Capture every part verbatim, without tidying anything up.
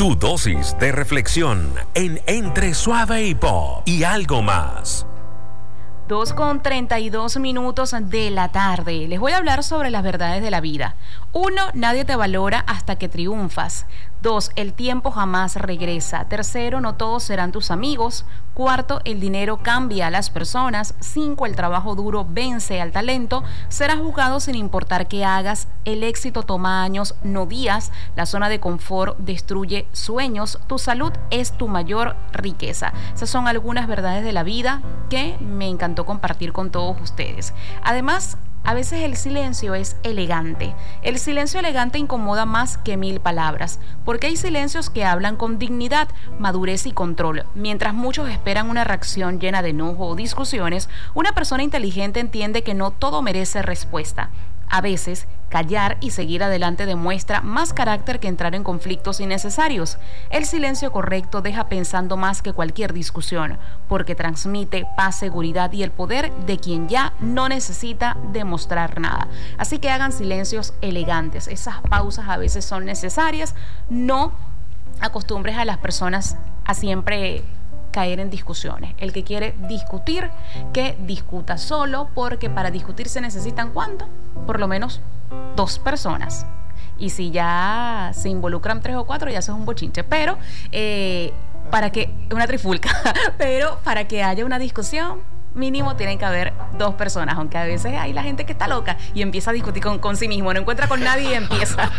Tu dosis de reflexión en Entre Suave y Pop y algo más. dos con treinta y dos minutos de la tarde. Les voy a hablar sobre las verdades de la vida. Uno, nadie te valora hasta que triunfas. Dos, el tiempo jamás regresa. Tercero, no todos serán tus amigos. Cuarto, el dinero cambia a las personas. Cinco, el trabajo duro vence al talento. Serás juzgado sin importar qué hagas. El éxito toma años, no días. La zona de confort destruye sueños. Tu salud es tu mayor riqueza. Esas son algunas verdades de la vida que me encantó compartir con todos ustedes. Además, a veces el silencio es elegante. El silencio elegante incomoda más que mil palabras, porque hay silencios que hablan con dignidad, madurez y control. Mientras muchos esperan una reacción llena de enojo o discusiones, una persona inteligente entiende que no todo merece respuesta. A veces, callar y seguir adelante demuestra más carácter que entrar en conflictos innecesarios. El silencio correcto deja pensando más que cualquier discusión, porque transmite paz, seguridad y el poder de quien ya no necesita demostrar nada. Así que hagan silencios elegantes. Esas pausas a veces son necesarias. No acostumbres a las personas a siempre caer en discusiones. El que quiere discutir, que discuta solo, porque para discutir se necesitan ¿cuánto? Por lo menos dos personas. Y si ya se involucran tres o cuatro, ya eso es un bochinche. Pero, eh, para que, una trifulca, pero para que haya una discusión, mínimo tienen que haber dos personas, aunque a veces hay la gente que está loca y empieza a discutir con, con sí mismo, no encuentra con nadie y empieza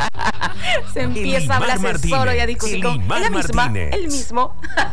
se empieza a hablarse solo y a discutir con ella misma, el mismo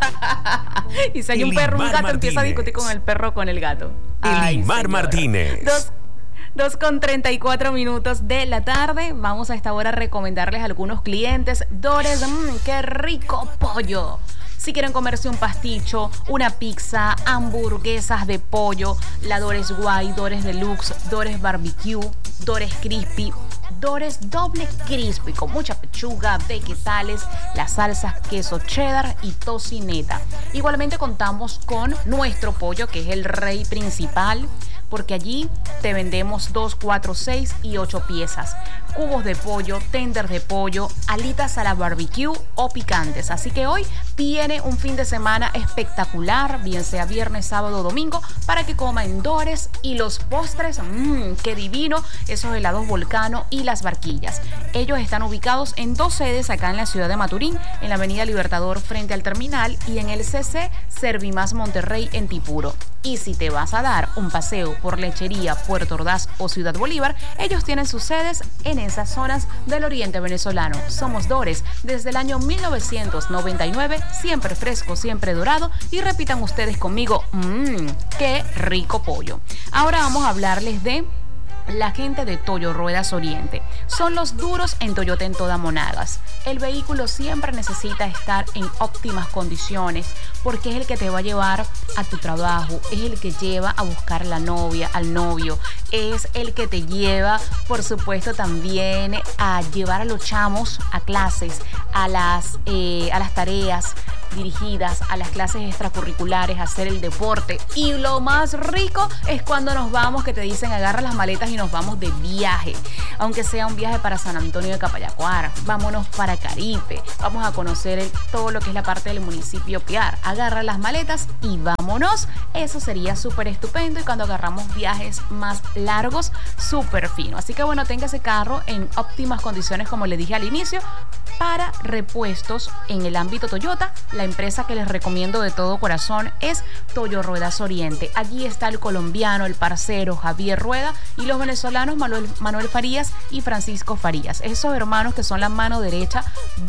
y si hay un perro, un gato, Martínez. Empieza a discutir con el perro, con el gato. Elimar Martínez. Dos Dos con treinta y cuatro minutos de la tarde. Vamos a esta hora a recomendarles a algunos clientes. Dores, mmm, qué rico pollo. Si quieren comerse un pasticho, una pizza, hamburguesas de pollo, la Dores Guay, Dores Deluxe, Dores Barbecue, Dores Crispy, Dores Doble Crispy con mucha pechuga, vegetales, las salsas queso cheddar y tocineta. Igualmente contamos con nuestro pollo, que es el rey principal, porque allí te vendemos dos, cuatro, seis y ocho piezas. Cubos de pollo, tender de pollo, alitas a la barbecue o picantes. Así que hoy tiene un fin de semana espectacular, bien sea viernes, sábado o domingo, para que coma en Dores. Y los postres, mmm, qué divino, esos helados Volcano y las barquillas. Ellos están ubicados en dos sedes acá en la ciudad de Maturín, en la avenida Libertador frente al terminal y en el C C Servimás Monterrey en Tipuro. Y si te vas a dar un paseo por Lechería, Puerto Ordaz o Ciudad Bolívar, ellos tienen sus sedes en esas zonas del oriente venezolano. Somos Dores desde el año mil novecientos noventa y nueve, siempre fresco, siempre dorado, y repitan ustedes conmigo, mmm, qué rico pollo. Ahora vamos a hablarles de la gente de Toyo Ruedas Oriente. Son los duros en Toyota en toda Monagas. El vehículo siempre necesita estar en óptimas condiciones, porque es el que te va a llevar a tu trabajo, es el que lleva a buscar a la novia, al novio, es el que te lleva, por supuesto, también a llevar a los chamos a clases, a las, eh, a las tareas dirigidas, a las clases extracurriculares, a hacer el deporte. Y lo más rico es cuando nos vamos, que te dicen agarra las maletas y nos vamos de viaje, aunque sea un viaje para San Antonio de Capayacuar, vámonos para Caripe, vamos a conocer el, todo lo que es la parte del municipio Piar. Agarra las maletas y vámonos. Eso sería súper estupendo, y cuando agarramos viajes más largos, súper fino. Así que bueno, tenga ese carro en óptimas condiciones, como le dije al inicio. Para repuestos en el ámbito Toyota, la empresa que les recomiendo de todo corazón es Toyo Ruedas Oriente. Allí está el colombiano, el parcero Javier Rueda, y los venezolanos Manuel, Manuel Farías y Francisco Farías. Esos hermanos que son la mano derecha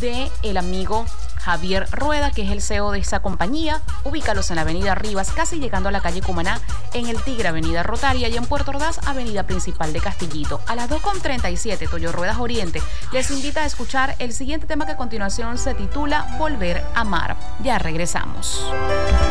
del amigo Javier Rueda, que es el C E O de esa compañía. Ubícalos en la avenida Rivas, casi llegando a la calle Cumaná, en el Tigre, avenida Rotaria, y en Puerto Ordaz, avenida principal de Castillito. A las dos con treinta y siete, Toyo Ruedas Oriente les invita a escuchar el siguiente tema, que a continuación se titula Volver a Amar. Ya regresamos.